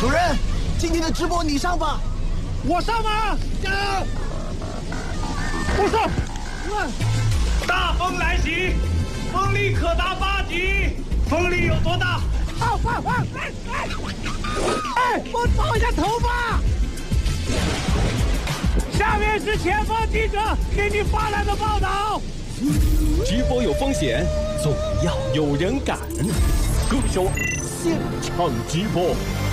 主任，今天的直播你上吧。 我上吗？我上。 大风来袭，风力可达8级，风力有多大？ 我抱一下头发。下面是前方记者给你发来的报道。 直播有风险，总要有人敢。歌手现场直播。